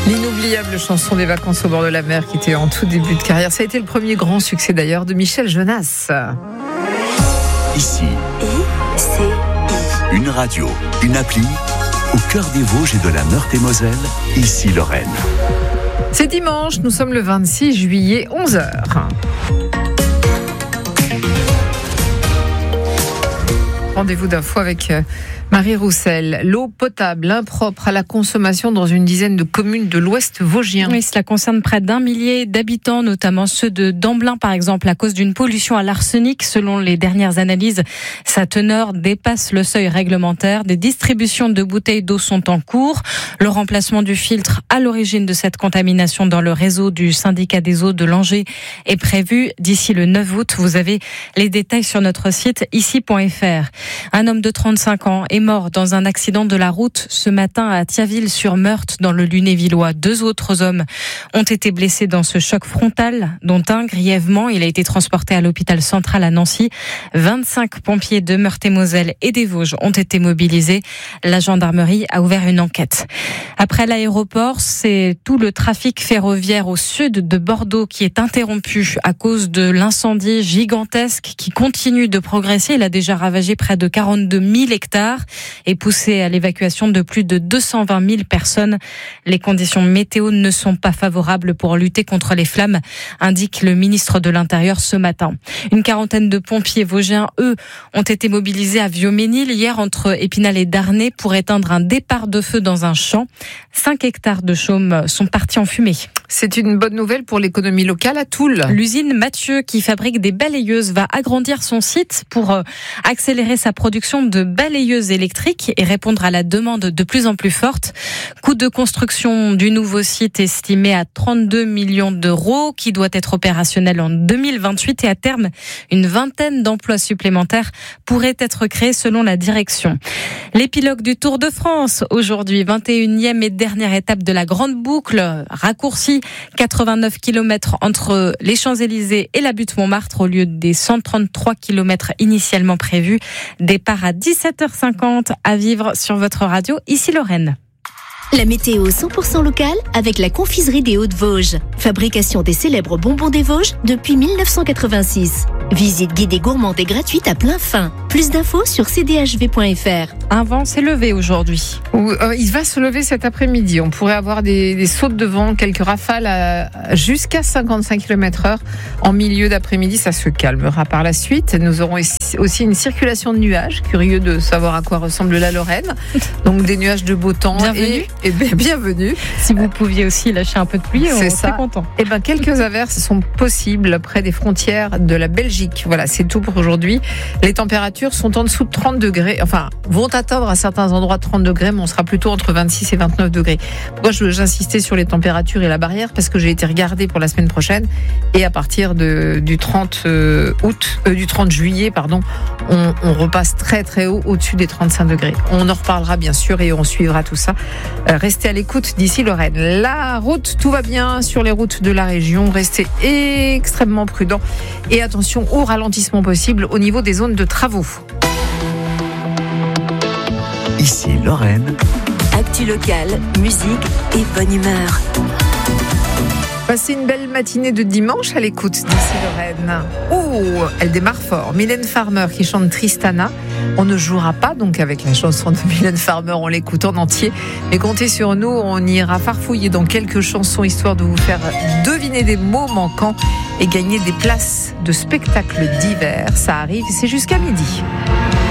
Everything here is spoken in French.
L'inoubliable chanson des vacances au bord de la mer qui était en tout début de carrière. Ça a été le premier grand succès d'ailleurs de Michel Jonas. Ici, une radio, une appli, au cœur des Vosges et de la Meurthe-et-Moselle, ici Lorraine. C'est dimanche, nous sommes le 26 juillet, 11h. Rendez-vous d'info avec Marie Roussel. L'eau potable impropre à la consommation dans une dizaine de communes de l'Ouest vosgien. Oui, cela concerne près d'1 millier d'habitants, notamment ceux de Damblin par exemple, à cause d'une pollution à l'arsenic. Selon les dernières analyses, sa teneur dépasse le seuil réglementaire. Des distributions de bouteilles d'eau sont en cours. Le remplacement du filtre à l'origine de cette contamination dans le réseau du syndicat des eaux de Langeais est prévu d'ici le 9 août. Vous avez les détails sur notre site ici.fr. Un homme de 35 ans est mort dans un accident de la route ce matin à Thiaville-sur-Meurthe dans le Lunévillois. 2 autres hommes ont été blessés dans ce choc frontal, dont un grièvement. Il a été transporté à l'hôpital central à Nancy. 25 pompiers de Meurthe-et-Moselle et des Vosges ont été mobilisés. La gendarmerie a ouvert une enquête. Après l'aéroport, c'est tout le trafic ferroviaire au sud de Bordeaux qui est interrompu à cause de l'incendie gigantesque qui continue de progresser. Il a déjà ravagé près de 42 000 hectares et poussé à l'évacuation de plus de 220 000 personnes. Les conditions météo ne sont pas favorables pour lutter contre les flammes, indique le ministre de l'Intérieur ce matin. Une quarantaine de pompiers vosgiens, eux, ont été mobilisés à Viauménil hier entre Épinal et Darney pour éteindre un départ de feu dans un champ. 5 hectares de chaume sont partis en fumée. C'est une bonne nouvelle pour l'économie locale à Toul. L'usine Mathieu, qui fabrique des balayeuses, va agrandir son site pour accélérer sa production de balayeuses électriques et répondre à la demande de plus en plus forte. Coût de construction du nouveau site estimé à 32 millions d'euros, qui doit être opérationnel en 2028 et à terme, une vingtaine d'emplois supplémentaires pourraient être créés selon la direction. L'épilogue du Tour de France aujourd'hui, 21e et dernière étape de la Grande Boucle, raccourci 89 km entre les Champs-Élysées et la butte Montmartre au lieu des 133 km initialement prévus. Départ à 17h50 à vivre sur votre radio, ici Lorraine. La météo 100% locale avec la confiserie des Hauts-de-Vosges. Fabrication des célèbres bonbons des Vosges depuis 1986. Visite guidée gourmande et gratuite à plein fin. Plus d'infos sur cdhv.fr. Un vent s'est levé aujourd'hui. Il va se lever cet après-midi. On pourrait avoir des sautes de vent, quelques rafales jusqu'à 55 km/h en milieu d'après-midi. Ça se calmera par la suite. Nous aurons aussi une circulation de nuages. Curieux de savoir à quoi ressemble la Lorraine. Donc des nuages de beau temps. Bienvenue. Bienvenue. Si vous pouviez aussi lâcher un peu de pluie, on serait content. Quelques averses sont possibles près des frontières de la Belgique. Voilà, c'est tout pour aujourd'hui. Les températures sont en dessous de 30 degrés. Enfin, vont atteindre à certains endroits 30 degrés, mais on sera plutôt entre 26 et 29 degrés. Pourquoi j'insistais sur les températures et la barrière? Parce que j'ai été regarder pour la semaine prochaine. Et à partir du 30 juillet, on repasse très très haut, au-dessus des 35 degrés. On en reparlera bien sûr et on suivra tout ça. Restez à l'écoute d'ici Lorraine. La route, tout va bien sur les routes de la région. Restez extrêmement prudents et attention au ralentissement possible au niveau des zones de travaux. Ici Lorraine. Actu locale, musique et bonne humeur. Passez une belle matinée de dimanche à l'écoute d'ici Lorraine. Oh, elle démarre fort. Mylène Farmer qui chante Tristana. On ne jouera pas donc avec la chanson de Mylène Farmer, on l'écoute en entier. Mais comptez sur nous, on ira farfouiller dans quelques chansons histoire de vous faire deviner des mots manquants et gagner des places de spectacles d'hiver. Ça arrive, c'est jusqu'à midi.